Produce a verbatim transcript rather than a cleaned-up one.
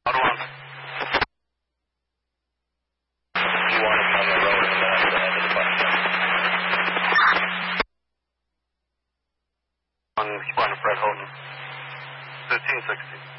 Auto one. You want us on the road at the end of the bus stop. On, on Fred Holden. fifteen sixty.